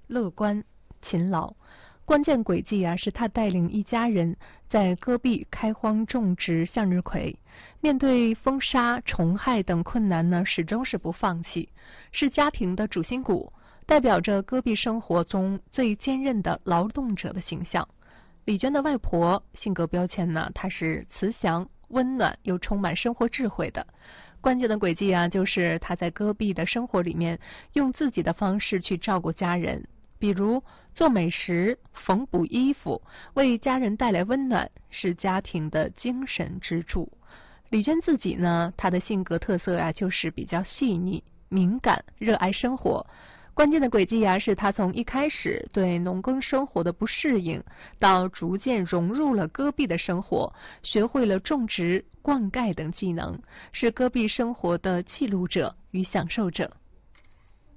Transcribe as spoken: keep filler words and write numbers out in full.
乐观、勤劳。关键轨迹啊，是他带领一家人在戈壁开荒种植向日葵，面对风沙、虫害等困难呢，始终是不放弃，是家庭的主心骨，代表着戈壁生活中最坚韧的劳动者的形象。李娟的外婆性格标签呢，她是慈祥、温暖又充满生活智慧的。关键的轨迹啊，就是她在戈壁的生活里面，用自己的方式去照顾家人。比如做美食、缝补衣服，为家人带来温暖，是家庭的精神支柱。李娟自己呢，她的性格特色啊，就是比较细腻、敏感、热爱生活。关键的轨迹啊，是她从一开始对农耕生活的不适应，到逐渐融入了戈壁的生活，学会了种植、灌溉等技能，是戈壁生活的记录者与享受者。